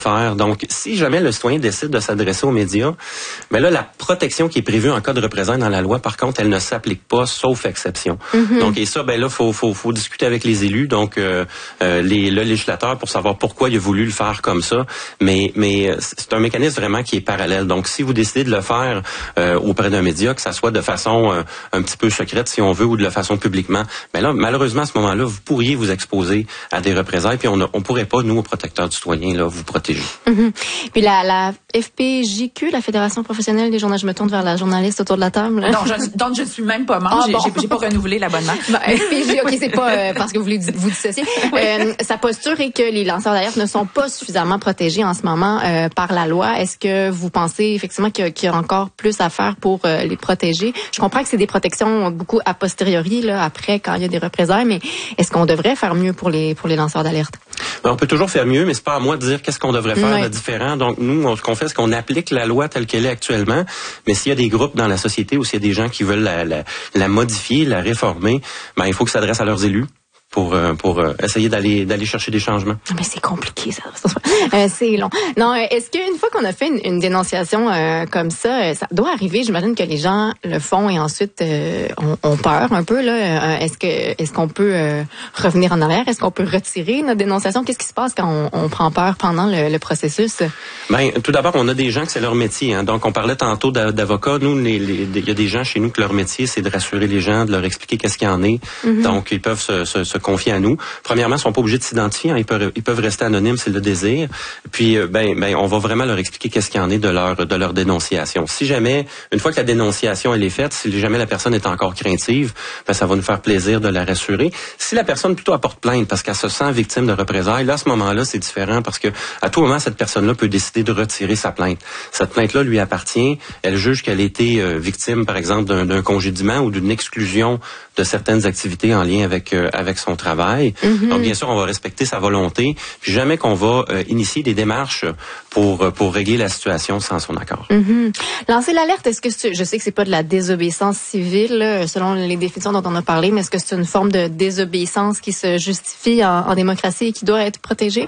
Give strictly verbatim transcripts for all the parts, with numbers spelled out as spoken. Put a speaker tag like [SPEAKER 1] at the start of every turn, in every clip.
[SPEAKER 1] faire. Donc, si jamais le citoyen décide de s'adresser aux médias, mais là, la protection qui est prévue en cas de représailles dans la loi, par contre, elle ne s'applique pas, sauf exception. Mm-hmm. Donc, et ça, ben là, faut, faut, faut discuter avec les élus, donc euh, euh, les, le législateur, pour savoir pourquoi il a voulu le faire comme ça. Mais, mais c'est un mécanisme vraiment qui est parallèle. Donc, si vous décidez de le faire euh, auprès d'un média, que ça soit de façon euh, un petit peu secrète, si on veut, ou de la façon publiquement, ben là, malheureusement, à ce moment-là, vous pourriez vous exposer à des représailles, puis on ne on pourrait pas, nous, aux protecteurs du citoyen, là, vous protéger.
[SPEAKER 2] Mm-hmm. Puis la, la F P J Q, la Fédération professionnelle des journalistes, je me tourne vers la journaliste autour de la table.
[SPEAKER 3] Non, je, donc je ne suis même pas membre. Ah, j'ai, bon. j'ai, j'ai pas renouvelé l'abonnement.
[SPEAKER 2] Bon, F P J, ok, c'est pas euh, parce que vous voulez vous dissocier. Oui. Euh, sa posture est que les lanceurs d'alerte ne sont pas suffisamment protégés en ce moment euh, par la loi. Est-ce que vous pensez effectivement qu'il y a, qu'il y a encore plus à faire pour euh, les protéger? Je comprends que c'est des protections beaucoup a posteriori, là, après, quand il y a des représailles, mais est-ce qu'on devrait faire mieux pour les pour les lanceurs d'alerte?
[SPEAKER 1] Ben, on peut toujours faire mieux, mais c'est pas à moi de dire qu'est-ce qu'on devrait faire oui. de différent. Donc, nous, on, ce qu'on fait, c'est qu'on applique la loi telle qu'elle est actuellement. Mais s'il y a des groupes dans la société ou s'il y a des gens qui veulent la, la, la modifier, la réformer, ben, il faut qu'ils s'adressent à leurs élus pour pour essayer d'aller d'aller chercher des changements.
[SPEAKER 2] Mais c'est compliqué ça. euh, c'est long. Non, est-ce qu'une fois qu'on a fait une, une dénonciation euh, comme ça, ça doit arriver, j'imagine que les gens le font et ensuite euh, ont, ont peur un peu là. Est-ce que est-ce qu'on peut euh, revenir en arrière? Est-ce qu'on peut retirer notre dénonciation? Qu'est-ce qui se passe quand on, on prend peur pendant le, le processus?
[SPEAKER 1] Ben tout d'abord, on a des gens que c'est leur métier. Hein. Donc on parlait tantôt d'avocats. Nous, les, les, il y a des gens chez nous que leur métier c'est de rassurer les gens, de leur expliquer qu'est-ce qu'il y en est. Mm-hmm. Donc ils peuvent se, se, se confier à nous. Premièrement, ils sont pas obligés de s'identifier, hein. ils peuvent ils peuvent rester anonymes s'ils le désirent. Puis ben ben on va vraiment leur expliquer qu'est-ce qu'il y en est de leur de leur dénonciation. Si jamais une fois que la dénonciation elle est faite, si jamais la personne est encore craintive, ben ça va nous faire plaisir de la rassurer. Si la personne plutôt apporte plainte parce qu'elle se sent victime de représailles, là à ce moment-là, c'est différent parce que à tout moment cette personne-là peut décider de retirer sa plainte. Cette plainte-là lui appartient, elle juge qu'elle a été euh, victime par exemple d'un, d'un congédiement ou d'une exclusion de certaines activités en lien avec euh, avec son travail. Mm-hmm. Donc, bien sûr, on va respecter sa volonté. Puis jamais qu'on va euh, initier des démarches pour pour régler la situation sans son accord.
[SPEAKER 2] Mm-hmm. Lancer l'alerte, est-ce que c'est, je sais que c'est pas de la désobéissance civile, là, selon les définitions dont on a parlé, mais est-ce que c'est une forme de désobéissance qui se justifie en, en démocratie et qui doit être protégée?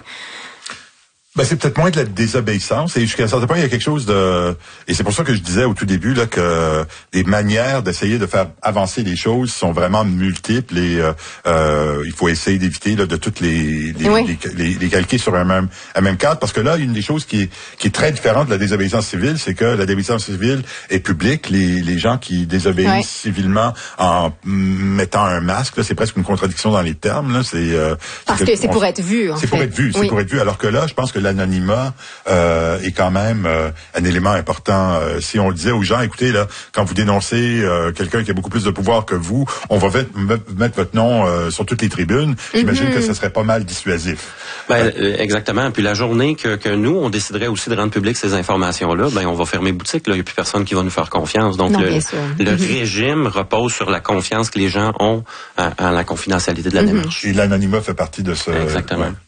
[SPEAKER 4] Ben, c'est peut-être moins de la désobéissance. Et jusqu'à un certain point, il y a quelque chose de... Et c'est pour ça que je disais au tout début là que des manières d'essayer de faire avancer les choses sont vraiment multiples et euh, euh, il faut essayer d'éviter là, de toutes les les, oui. les, les, les calquer sur un même, un même cadre. Parce que là, une des choses qui est, qui est très différente de la désobéissance civile, c'est que la désobéissance civile est publique. Les, les gens qui désobéissent oui. civilement en mettant un masque, là, c'est presque une contradiction dans les termes. Là. C'est, euh,
[SPEAKER 2] Parce c'est que, que c'est on, pour être vu, en
[SPEAKER 4] C'est
[SPEAKER 2] fait.
[SPEAKER 4] pour être vu, c'est
[SPEAKER 2] oui.
[SPEAKER 4] pour être vu. Alors que là, je pense que l'anonymat euh, est quand même euh, un élément important. Euh, si on le disait aux gens, écoutez, là, quand vous dénoncez euh, quelqu'un qui a beaucoup plus de pouvoir que vous, on va mettre, mettre votre nom euh, sur toutes les tribunes. J'imagine mm-hmm. que ce serait pas mal dissuasif.
[SPEAKER 1] Ben, euh, exactement. Puis la journée que, que nous, on déciderait aussi de rendre public ces informations-là, ben on va fermer boutique. Là. Il n'y a plus personne qui va nous faire confiance. Donc, non, le, le mm-hmm. régime repose sur la confiance que les gens ont à, à la confidentialité de la mm-hmm. démarche.
[SPEAKER 4] Et l'anonymat fait partie de ce...
[SPEAKER 1] Exactement.
[SPEAKER 4] Ouais.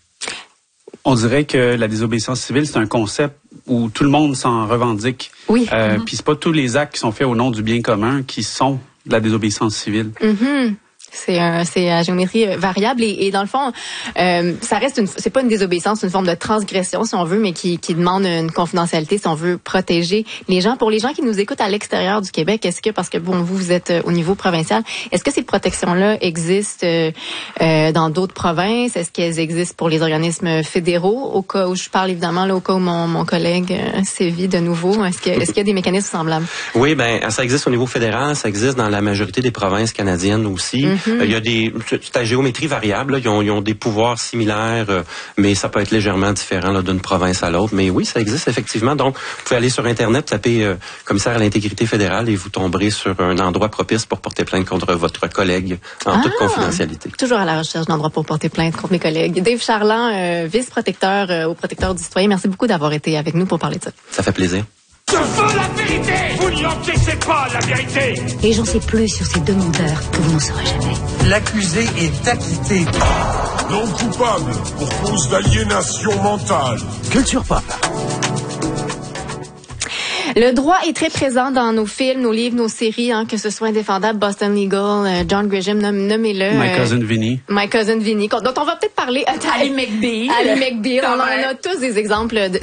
[SPEAKER 5] On dirait que la désobéissance civile, c'est un concept où tout le monde s'en revendique.
[SPEAKER 2] Oui.
[SPEAKER 5] Euh,
[SPEAKER 2] mm-hmm.
[SPEAKER 5] Puis c'est pas tous les actes qui sont faits au nom du bien commun qui sont de la désobéissance civile.
[SPEAKER 2] Mm-hmm. C'est un, c'est à géométrie variable et, et dans le fond, euh, ça reste une, c'est pas une désobéissance, c'est une forme de transgression si on veut, mais qui, qui demande une confidentialité si on veut protéger les gens. Pour les gens qui nous écoutent à l'extérieur du Québec, est-ce que parce que bon vous vous êtes au niveau provincial, est-ce que ces protections-là existent euh, euh, dans d'autres provinces? Est-ce qu'elles existent pour les organismes fédéraux? Au cas où je parle évidemment là, au cas où mon, mon collègue euh, sévit de nouveau, est-ce que est-ce qu'il y a des mécanismes semblables?
[SPEAKER 1] Oui, ben ça existe au niveau fédéral, ça existe dans la majorité des provinces canadiennes aussi. Mm-hmm. Il y a des, c'est à géométrie variable. Là. Ils, ont, ils ont des pouvoirs similaires, euh, mais ça peut être légèrement différent là, d'une province à l'autre. Mais oui, ça existe effectivement. Donc, vous pouvez aller sur Internet, taper euh, commissaire à l'intégrité fédérale et vous tomberez sur un endroit propice pour porter plainte contre votre collègue en ah, toute confidentialité.
[SPEAKER 2] Toujours à la recherche d'endroits pour porter plainte contre mes collègues. Dave Charland, euh, vice-protecteur euh, au protecteur du citoyen, merci beaucoup d'avoir été avec nous pour parler de ça.
[SPEAKER 1] Ça fait plaisir.
[SPEAKER 6] Je veux la vérité! Vous n'y encaissez pas la vérité!
[SPEAKER 7] Et j'en sais plus sur ces demandeurs que vous n'en saurez jamais.
[SPEAKER 8] L'accusé est acquitté.
[SPEAKER 6] Non coupable pour cause d'aliénation mentale.
[SPEAKER 8] Culture Pop.
[SPEAKER 2] Le droit est très présent dans nos films, nos livres, nos séries, hein, que ce soit Indéfendable, Boston Legal, euh, John Grisham, nomm- nommez-le.
[SPEAKER 5] My
[SPEAKER 2] euh,
[SPEAKER 5] Cousin Vinny.
[SPEAKER 2] My Cousin Vinny, dont on va peut-être parler.
[SPEAKER 3] Ali McBeal.
[SPEAKER 2] Ali McBeal. On en a tous des exemples de